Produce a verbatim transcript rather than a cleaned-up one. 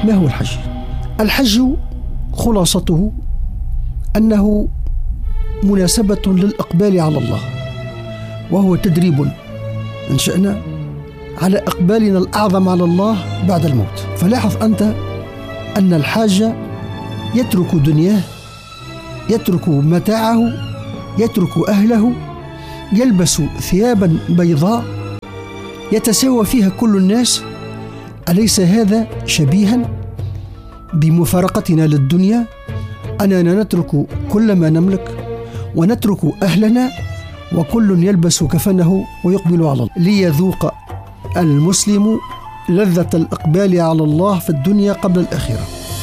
ما هو الحج؟ الحج خلاصته أنه مناسبة للإقبال على الله، وهو تدريب إن شئنا على إقبالنا الأعظم على الله بعد الموت. فلاحظ أنت أن الحاج يترك دنياه، يترك متاعه، يترك أهله، يلبس ثيابا بيضاء يتساوى فيها كل الناس. أليس هذا شبيها بمفارقتنا للدنيا، أننا نترك كل ما نملك ونترك أهلنا وكل يلبس كفنه ويقبل على الله، ليذوق المسلم لذة الإقبال على الله في الدنيا قبل الآخرة.